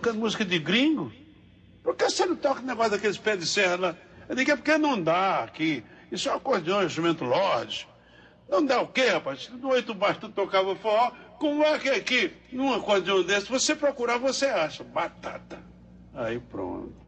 tocando música de gringo? Por que você não toca o negócio daqueles pés de serra lá? Eu digo, é porque não dá aqui. Isso é um acordeão, é um instrumento lógico. Não dá o quê, rapaz? No Oito Baixo tu tocava forró. Como é que aqui, num acordeão desse, você procurar, você acha? Batata. Aí pronto.